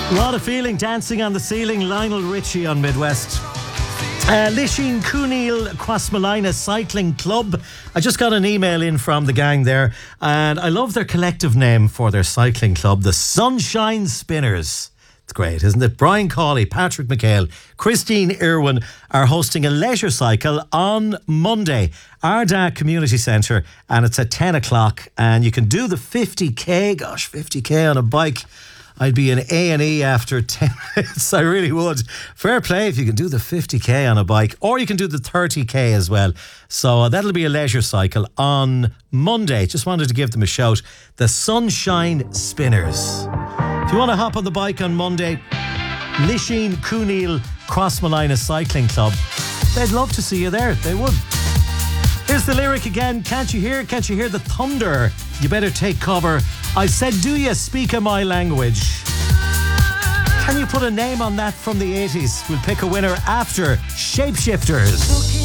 What a feeling, dancing on the ceiling. Lionel Richie on Midwest. Lishin Cúnaíl Crossmolina Cycling Club. I just got an email in from the gang there, and I love their collective name for their cycling club, the Sunshine Spinners. It's great, isn't it? Brian Cawley, Patrick McHale, Christine Irwin are hosting a leisure cycle on Monday, Ardagh Community Centre, and it's at 10 o'clock, and you can do the 50k. Gosh, 50k on a bike. I'd be in A&E after 10 minutes. I really would. Fair play if you can do the 50k on a bike, or you can do the 30k as well. So that'll be a leisure cycle on Monday. Just wanted to give them a shout. The Sunshine Spinners. If you want to hop on the bike on Monday, Lishin Cúnaíl Crossmolina Cycling Club, they'd love to see you there. They would. Here's the lyric again. Can't you hear? Can't you hear the thunder? You better take cover. I said, do you speak of my language? Can you put a name on that from the 80s? We'll pick a winner after Shapeshifters.